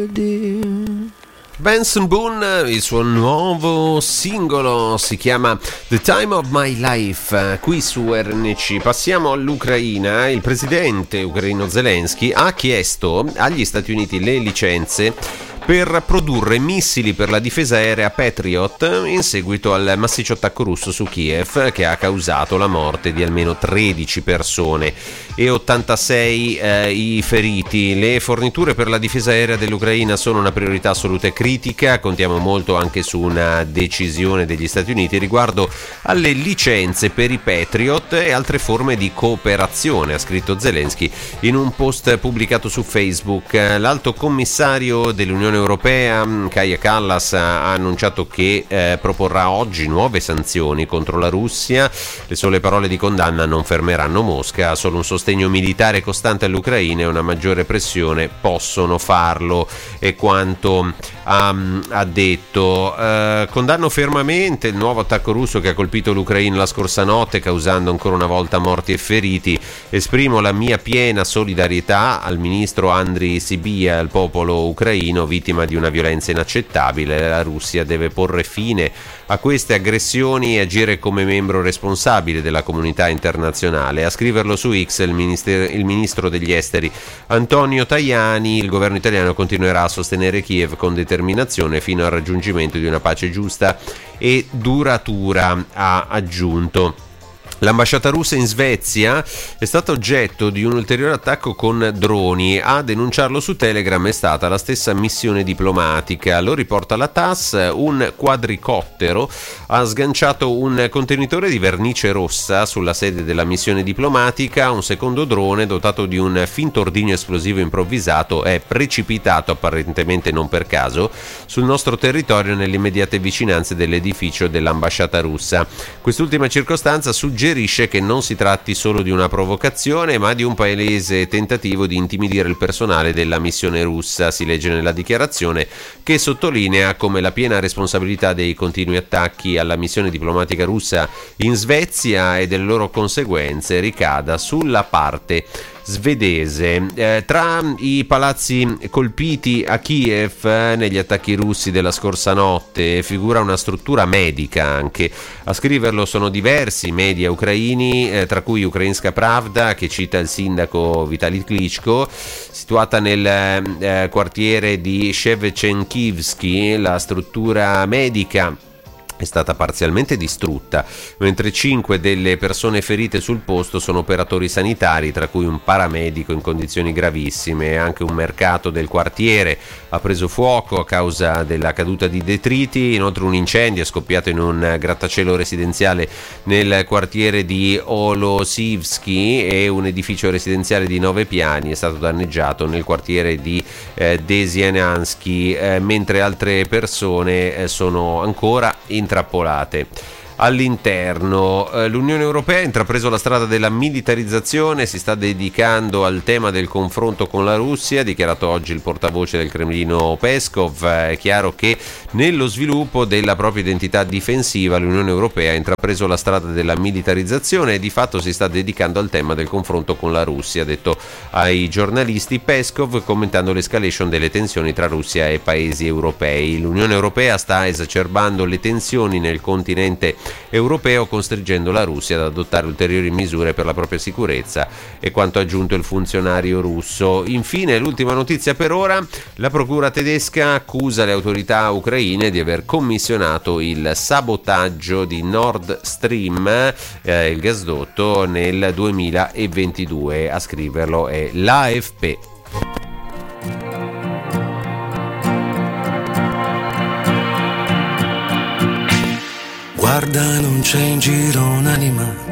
Benson Boone, il suo nuovo singolo si chiama The Time of My Life, qui su RNC. Passiamo all'Ucraina. Il presidente ucraino Zelensky ha chiesto agli Stati Uniti le licenze per produrre missili per la difesa aerea Patriot in seguito al massiccio attacco russo su Kiev, che ha causato la morte di almeno 13 persone e 86 i feriti. Le forniture per la difesa aerea dell'Ucraina sono una priorità assoluta e critica. Contiamo molto anche su una decisione degli Stati Uniti riguardo alle licenze per i Patriot e altre forme di cooperazione, ha scritto Zelensky in un post pubblicato su Facebook. L'alto commissario dell'Unione Europea Kaja Kallas ha annunciato che proporrà oggi nuove sanzioni contro la Russia. Le sole parole di condanna non fermeranno Mosca, solo un sostegno militare costante all'Ucraina e una maggiore pressione possono farlo, è quanto ha detto. Condanno fermamente il nuovo attacco russo che ha colpito l'Ucraina la scorsa notte, causando ancora una volta morti e feriti. Esprimo la mia piena solidarietà al ministro Andriy Sybiha e al popolo ucraino vittima di una violenza inaccettabile. La Russia deve porre fine a queste aggressioni e agire come membro responsabile della comunità internazionale. A scriverlo su X il ministro degli esteri Antonio Tajani. Il governo italiano continuerà a sostenere Kiev con determinazione fino al raggiungimento di una pace giusta e duratura, ha aggiunto. L'ambasciata russa in Svezia è stata oggetto di un ulteriore attacco con droni. A denunciarlo su Telegram è stata la stessa missione diplomatica. Lo riporta la TASS. Un quadricottero ha sganciato un contenitore di vernice rossa sulla sede della missione diplomatica. Un secondo drone dotato di un finto ordigno esplosivo improvvisato è precipitato, apparentemente non per caso, sul nostro territorio nelle immediate vicinanze dell'edificio dell'ambasciata russa. Quest'ultima circostanza suggerisce che non si tratti solo di una provocazione, ma di un palese tentativo di intimidire il personale della missione russa, si legge nella dichiarazione, che sottolinea come la piena responsabilità dei continui attacchi alla missione diplomatica russa in Svezia e delle loro conseguenze ricada sulla parte svedese. Tra i palazzi colpiti a Kiev negli attacchi russi della scorsa notte figura una struttura medica anche. A scriverlo sono diversi media ucraini, tra cui Ukrainska Pravda, che cita il sindaco Vitali Klitschko. Situata nel quartiere di Shevchenkivsky, la struttura medica è stata parzialmente distrutta, mentre 5 delle persone ferite sul posto sono operatori sanitari, tra cui un paramedico in condizioni gravissime. Anche un mercato del quartiere ha preso fuoco a causa della caduta di detriti. Inoltre un incendio è scoppiato in un grattacielo residenziale nel quartiere di Olosivsky e un edificio residenziale di 9 piani è stato danneggiato nel quartiere di Desianansky, mentre altre persone sono ancora intrappolate all'interno. L'Unione Europea ha intrapreso la strada della militarizzazione, si sta dedicando al tema del confronto con la Russia, ha dichiarato oggi il portavoce del Cremlino Peskov. È chiaro che nello sviluppo della propria identità difensiva l'Unione Europea ha intrapreso la strada della militarizzazione e di fatto si sta dedicando al tema del confronto con la Russia, ha detto ai giornalisti Peskov, commentando l'escalation delle tensioni tra Russia e paesi europei. L'Unione Europea sta esacerbando le tensioni nel continente europeo, costringendo la Russia ad adottare ulteriori misure per la propria sicurezza, è quanto ha aggiunto il funzionario russo. Infine, l'ultima notizia per ora: la procura tedesca accusa le autorità ucraine di aver commissionato il sabotaggio di Nord Stream, il gasdotto, nel 2022. A scriverlo è l'AFP. Guarda, non c'è in giro un'anima